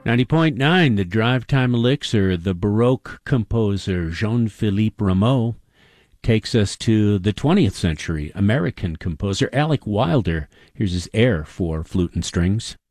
90.9, the Drive Time Elixir, the Baroque composer Jean-Philippe Rameau takes us to the 20th century American composer Alec Wilder. Here's his air for flute and strings.